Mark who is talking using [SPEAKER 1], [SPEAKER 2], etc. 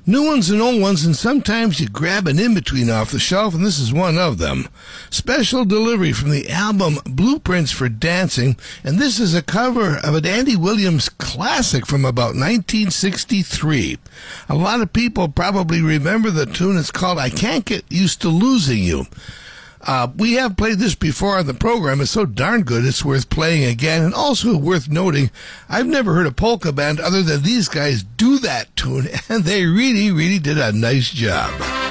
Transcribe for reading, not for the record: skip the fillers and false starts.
[SPEAKER 1] New ones and old ones, and sometimes you grab an in-between off the shelf, and this is one of them. Special delivery from the album Blueprints for Dancing, and this is a cover of an Andy Williams classic from about 1963. A lot of people probably remember the tune. It's called I Can't Get Used to Losing You. We have played this before on the program. It's so darn good, it's worth playing again. And also worth noting, I've never heard a polka band other than these guys do that tune, and they really, really did a nice job.